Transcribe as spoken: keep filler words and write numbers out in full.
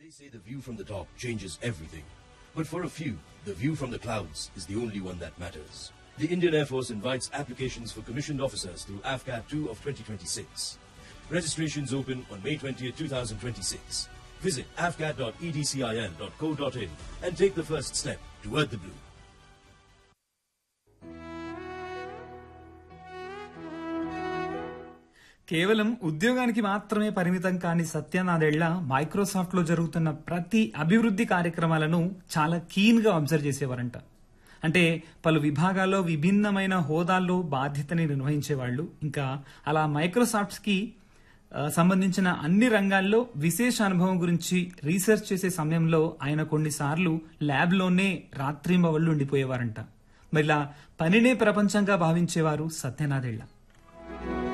They say the view from the top changes everything. But for a few, the view from the clouds is the only one that matters. The Indian Air Force invites applications for commissioned officers through A F C A T two of twenty twenty-six. Registrations open on May twentieth, twenty twenty-six. Visit A F C A T dot E D C I L dot co dot in and take the first step toward the blue. కేవలం ఉద్యోగానికి మాత్రమే పరిమితం కాని Satya Nadella Microsoft లో జరుగుతున్న ప్రతి అభివృద్ధి కార్యక్రమాలను చాలా కీన్ గా అబ్జర్వ్ చేసేవారంట. అంటే పలు విభాగాల్లో విభిన్నమైన హోదాల్లో బాధ్యతని నిర్వహించేవాళ్లు. ఇంకా అలా మైక్రోసాఫ్ట్స్ కి సంబంధించిన అన్ని రంగాల్లో విశేష అనుభవం గురించి రీసెర్చ్ చేసే సమయంలో ఆయన కొన్నిసార్లు ల్యాబ్ లోనే రాత్రింబవళ్లు ఉండిపోయేవారంట. మరిలా పనినే ప్రపంచంగా భావించేవారు సత్యనాదెళ్ల.